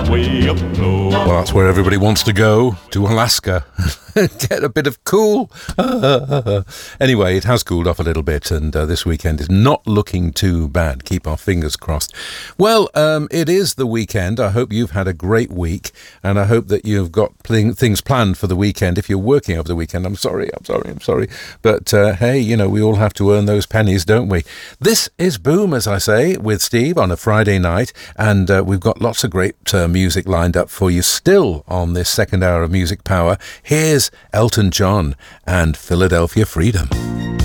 way up low. Well, that's where everybody wants to go, to Alaska. Get a bit of cool. Anyway, it has cooled off a little bit, and this weekend is not looking too bad. Keep our fingers crossed. Well, it is the weekend. I hope you've had a great week, and I hope that you've got things planned for the weekend. If you're working over the weekend, I'm sorry. But hey, you know, we all have to earn those pennies, don't we? This is Boom, as I say, with Steve on a Friday night, and we've got lots of great music lined up for you still on this second hour of Music Power. Here's Elton John and Philadelphia Freedom.